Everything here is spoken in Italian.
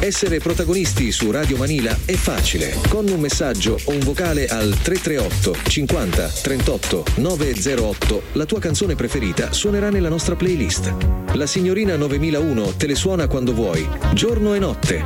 Essere protagonisti su Radio Manila è facile. Con un messaggio o un vocale al 338 50 38 908 la tua canzone preferita suonerà nella nostra playlist. La signorina 9001 te le suona quando vuoi, giorno e notte,